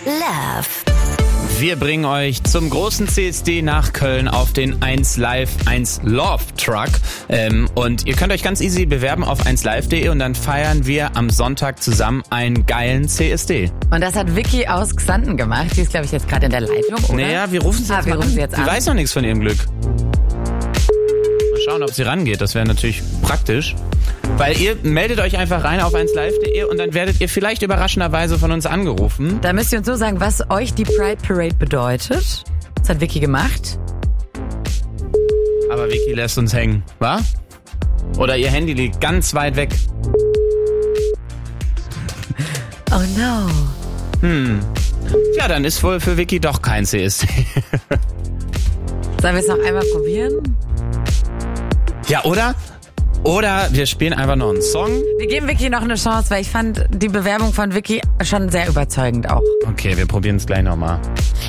Love. Wir bringen euch zum großen CSD nach Köln auf den 1Live 1 Love Truck. Und ihr könnt euch ganz easy bewerben auf 1live.de und dann feiern wir am Sonntag zusammen einen geilen CSD. Und das hat Vicky aus Xanten gemacht. Die ist, glaube ich, jetzt gerade in der Leitung, oder? Naja, wir rufen sie jetzt mal an. Sie weiß noch nichts von ihrem Glück. Mal schauen, ob sie rangeht. Das wäre natürlich praktisch. Weil ihr meldet euch einfach rein auf 1live.de und dann werdet ihr vielleicht überraschenderweise von uns angerufen. Da müsst ihr uns so sagen, was euch die Pride Parade bedeutet. Das hat Vicky gemacht. Aber Vicky lässt uns hängen, wa? Oder ihr Handy liegt ganz weit weg. Oh no. Ja, dann ist wohl für Vicky doch kein CSD. Sollen wir es noch einmal probieren? Ja, oder? Oder wir spielen einfach noch einen Song. Wir geben Vicky noch eine Chance, weil ich fand die Bewerbung von Vicky schon sehr überzeugend auch. Okay, wir probieren es gleich nochmal.